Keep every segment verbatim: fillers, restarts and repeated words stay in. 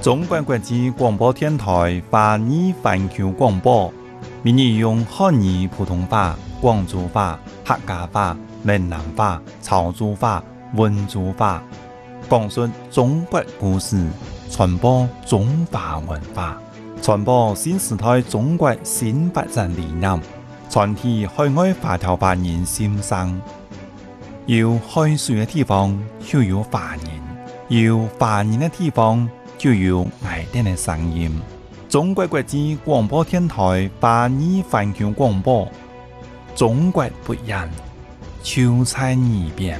中国国际广播电台华语环球广播，每日用汉语普通话、广州话、客家话、闽南话、潮州话、温州话，讲述中国故事，传播中华文化，传播新时代中国新发展理念，传递海外华侨华人心声。有海水的地方就有华人，有华人的地方就有爱哋的聲音。中國國際廣播電台華語環球廣播，中國不一樣，就在耳邊。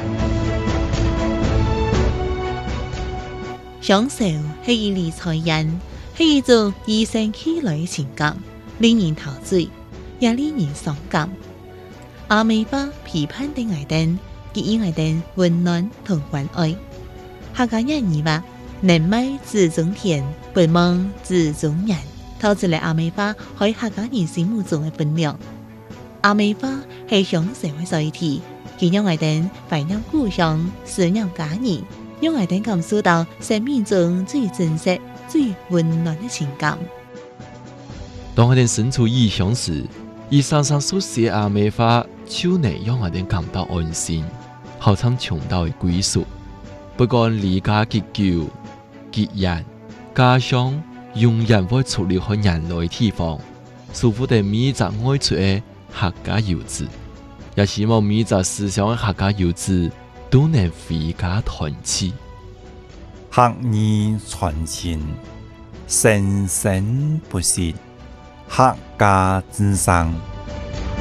享受係一理財人，係一種與生俱來的情感，令人陶醉，也令人傷感。阿美花批判的愛燈，給予愛燈溫暖同關愛。客家人語話：人美自中田，不忙自中人。透出嚟阿美花喺客家人心目中嘅分量。阿美花係享受嘅載體，佢讓愛燈懷念故鄉，思念家人，讓愛燈感受到生命中最真實、最溫暖嘅情感。 當我哋身處異鄉時，以常常書寫阿美花，就能讓我哋感到安心，好像重到嘅歸屬。不管離家結久、結人，家鄉永遠會出離開人類地方，祝福哋每一個愛出嘅客家遊子，也希望每一個思鄉嘅客家遊子都能回家團聚。 客語傳情，生生不息，客家之聲。